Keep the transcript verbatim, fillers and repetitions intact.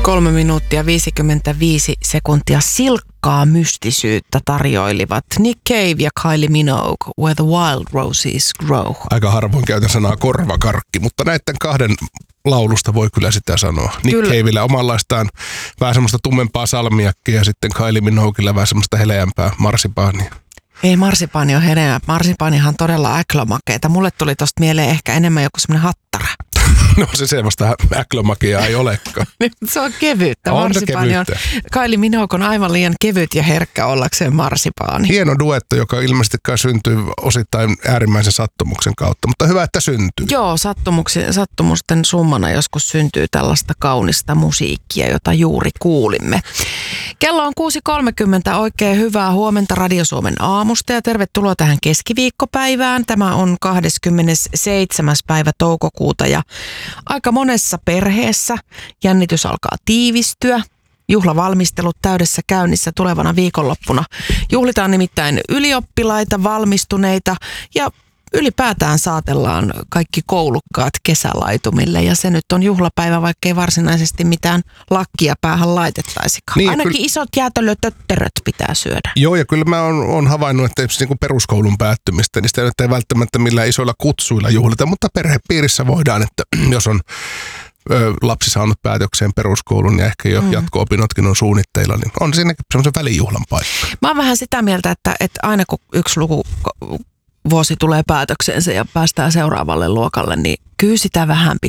Kolme minuuttia viisikymmentäviisi sekuntia silkkaa mystisyyttä tarjoilivat Nick Cave ja Kylie Minogue, Where the Wild Roses Grow. Aika harvoin käytän sanaa korvakarkki, mutta näiden kahden laulusta voi kyllä sitä sanoa. Nick kyllä. Cavella omanlaistaan vähän semmoista tummempaa salmiakkia ja sitten Kylie Minoguella vähän semmoista heleämpää marsipaania. Ei marsipaani ole hedelmä. Marsipaanihan on todella äklömakeita. Mulle tuli tosta mieleen ehkä enemmän joku semmoinen hattara. No se semmoista äklömakia ei olekaan. Se on kevyttä. On marsipaani on. Kylie Minogue on aivan liian kevyt ja herkkä ollakseen marsipaani. Hieno duetto, joka ilmeisesti syntyy osittain äärimmäisen sattumuksen kautta, mutta hyvä, että syntyy. Joo, sattumusten summana joskus syntyy tällaista kaunista musiikkia, jota juuri kuulimme. Kello on kuusi kolmekymmentä. Oikein hyvää huomenta Radio Suomen aamusta ja tervetuloa tähän keskiviikkopäivään. Tämä on kahdeskymmenesseitsemäs päivä toukokuuta ja aika monessa perheessä jännitys alkaa tiivistyä. Juhlavalmistelut täydessä käynnissä tulevana viikonloppuna. Juhlitaan nimittäin ylioppilaita, valmistuneita ja ylipäätään saatellaan kaikki koulukkaat kesälaitumille ja se nyt on juhlapäivä, vaikka ei varsinaisesti mitään lakkia päähän laitettaisikaan. Niin, ainakin kyllä, isot jäätelötötteröt pitää syödä. Joo, ja kyllä mä oon, oon havainnut, että niin peruskoulun päättymistä, niin sitä nyt ei välttämättä millään isoilla kutsuilla juhlita, mutta perhepiirissä voidaan, että jos on ö, lapsi saanut päätökseen peruskoulun ja ehkä jo mm. jatko-opinnotkin on suunnitteilla, niin on siinäkin semmoisen välijuhlan paikka. Mä oon vähän sitä mieltä, että, että aina kun yksi luku vuosi tulee päätökseensä ja päästään seuraavalle luokalle, niin kyllä sitä vähän